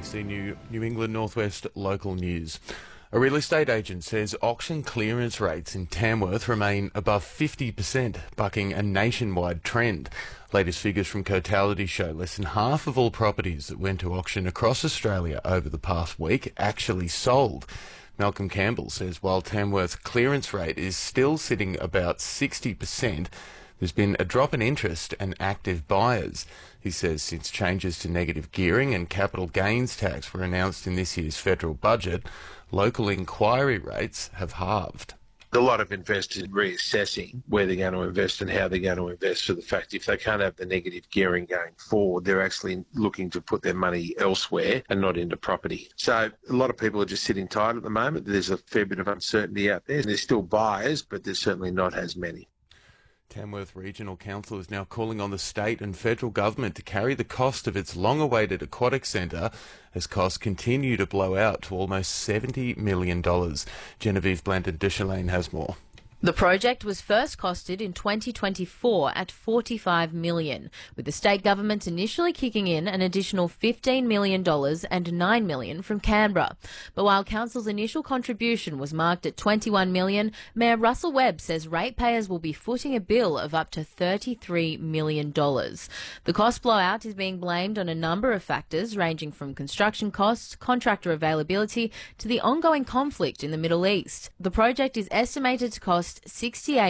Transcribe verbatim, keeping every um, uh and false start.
C New, New England Northwest local news. A real estate agent says auction clearance rates in Tamworth remain above fifty percent, bucking a nationwide trend. Latest figures from Cotality show less than half of all properties that went to auction across Australia over the past week actually sold. Malcolm Campbell says while Tamworth's clearance rate is still sitting about sixty percent, there's been a drop in interest and active buyers. He says since changes to negative gearing and capital gains tax were announced in this year's federal budget, local inquiry rates have halved. A lot of investors reassessing where they're going to invest and how they're going to invest for the fact if they can't have the negative gearing going forward, they're actually looking to put their money elsewhere and not into property. So a lot of people are just sitting tight at the moment. There's a fair bit of uncertainty out there. There's still buyers, but there's certainly not as many. Tamworth Regional Council is now calling on the state and federal government to carry the cost of its long-awaited aquatic centre as costs continue to blow out to almost seventy million dollars. Genevieve Blanton-Duchelaine has more. The project was first costed in twenty twenty-four at forty-five million dollars, with the state government initially kicking in an additional fifteen million dollars and nine million dollars from Canberra. But while Council's initial contribution was marked at twenty-one million dollars, Mayor Russell Webb says ratepayers will be footing a bill of up to thirty-three million dollars. The cost blowout is being blamed on a number of factors ranging from construction costs, contractor availability to the ongoing conflict in the Middle East. The project is estimated to cost sixty-eight